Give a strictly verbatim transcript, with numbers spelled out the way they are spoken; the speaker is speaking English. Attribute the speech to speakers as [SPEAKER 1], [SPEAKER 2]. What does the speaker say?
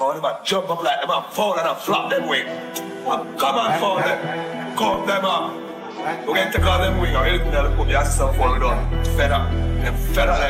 [SPEAKER 1] Man, them a jump up like them a fall and a flop them wing. And come and fall them. Come them up. We get to call them wing or anything that put me as some fall down. Fed up. Them fed up like